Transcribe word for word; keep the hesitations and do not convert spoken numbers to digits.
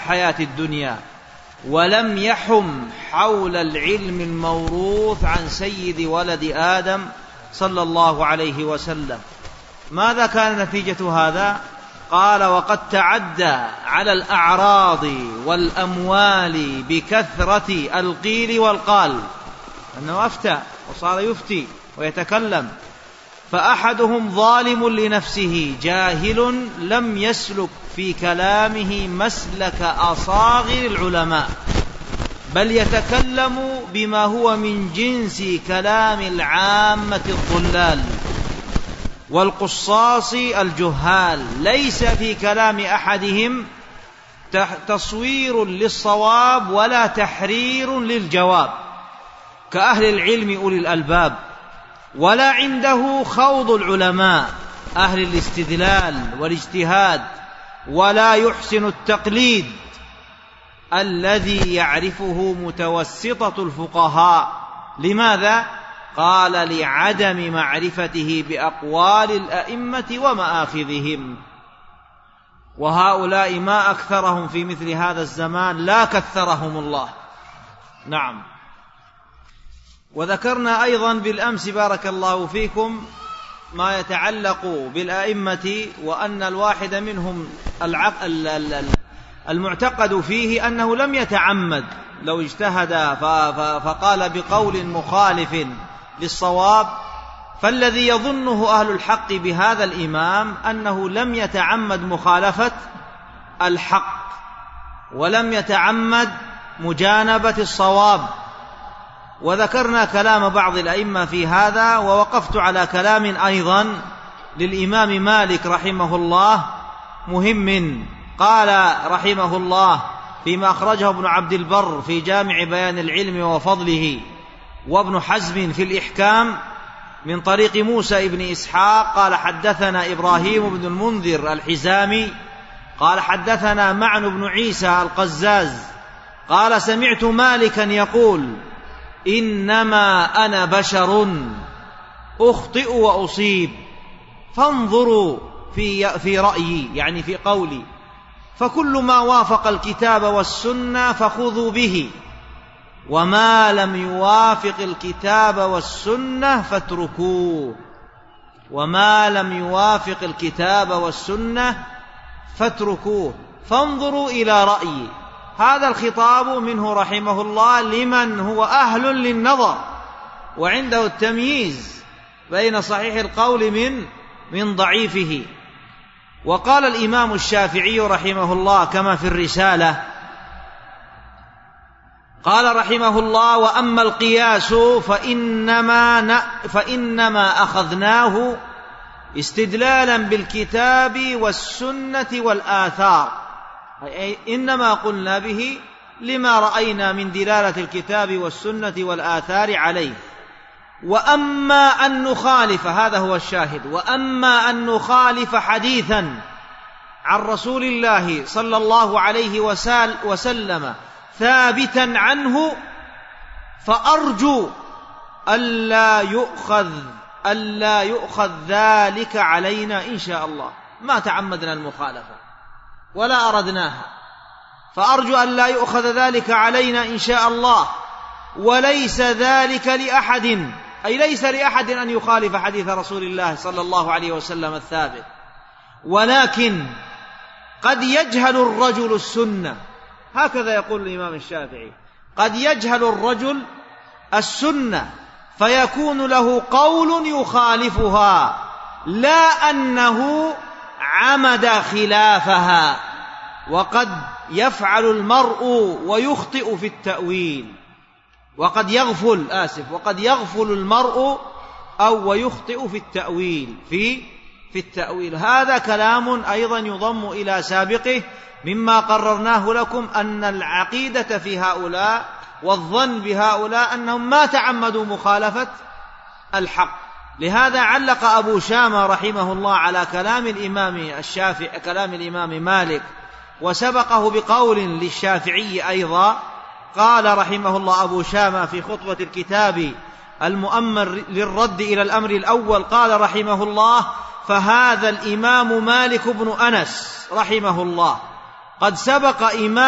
الحياة الدنيا، ولم يحم حول العلم الموروث عن سيد ولد آدم صلى الله عليه وسلم. ماذا كان نتيجة هذا؟ قال: وقد تعدى على الأعراض والأموال بكثرة القيل والقال، أنه أفتى وصار يفتي ويتكلم. فأحدهم ظالم لنفسه جاهل لم يسلك في كلامه مسلك أصاغر العلماء، بل يتكلم بما هو من جنس كلام العامة الضلال والقصاص الجهال. ليس في كلام أحدهم تصوير للصواب ولا تحرير للجواب كأهل العلم أولي الألباب، ولا عنده خوض العلماء أهل الاستدلال والاجتهاد، ولا يحسن التقليد الذي يعرفه متوسطة الفقهاء. لماذا؟ قال: لعدم معرفته بأقوال الأئمة ومآخذهم. وهؤلاء ما أكثرهم في مثل هذا الزمان، لا كثرهم الله. نعم. وذكرنا أيضا بالأمس بارك الله فيكم ما يتعلق بالأئمة، وأن الواحد منهم المعتقد فيه أنه لم يتعمد، لو اجتهد فقال بقول مخالف للصواب، فالذي يظنه أهل الحق بهذا الإمام أنه لم يتعمد مخالفة الحق، ولم يتعمد مجانبة الصواب. وذكرنا كلام بعض الأئمة في هذا، ووقفت على كلام أيضا للإمام مالك رحمه الله مهم. قال رحمه الله فيما أخرجه ابن عبد البر في جامع بيان العلم وفضله، وابن حزم في الإحكام من طريق موسى ابن إسحاق قال: حدثنا إبراهيم بن المنذر الحزامي قال: حدثنا معن بن عيسى القزاز قال: سمعت مالكا يقول: إنما أنا بشر أخطئ وأصيب، فانظروا في, في رأيي، يعني في قولي، فكل ما وافق الكتاب والسنة فخذوا به، وما لم يوافق الكتاب والسنة فاتركوه. وما لم يوافق الكتاب والسنة فاتركوه، فانظروا إلى رأيي. هذا الخطاب منه رحمه الله لمن هو أهل للنظر وعنده التمييز بين صحيح القول من من ضعيفه. وقال الإمام الشافعي رحمه الله كما في الرسالة، قال رحمه الله: وأما القياس فإنما, فإنما أخذناه استدلالا بالكتاب والسنة والآثار، أي إنما قلنا به لما رأينا من دلالة الكتاب والسنة والآثار عليه. وأما أن نخالف، هذا هو الشاهد، وأما أن نخالف حديثا عن رسول الله صلى الله عليه وسلم ثابتا عنه، فأرجو ألا يؤخذ ألا يؤخذ ذلك علينا إن شاء الله. ما تعمدنا المخالفة ولا أردناها، فأرجو ألا يؤخذ ذلك علينا إن شاء الله. وليس ذلك لأحد، أي ليس لأحد أن يخالف حديث رسول الله صلى الله عليه وسلم الثابت، ولكن قد يجهل الرجل السنة. هكذا يقول الإمام الشافعي: قد يجهل الرجل السنة فيكون له قول يخالفها، لا أنه عمد خلافها. وقد يفعل المرء ويخطئ في التأويل، وقد يغفل آسف وقد يغفل المرء أو ويخطئ في التأويل في في التأويل. هذا كلام أيضا يضم إلى سابقه مما قررناه لكم، أن العقيدة في هؤلاء والظن بهؤلاء أنهم ما تعمدوا مخالفة الحق. لهذا علق أبو شامة رحمه الله على كلام الإمام الشافعي كلام الإمام مالك، وسبقه بقول للشافعي أيضا. قال رحمه الله أبو شامة في خطبة الكتاب المؤمر للرد إلى الأمر الأول، قال رحمه الله: فهذا الإمام مالك بن أنس رحمه الله قد سبق إمام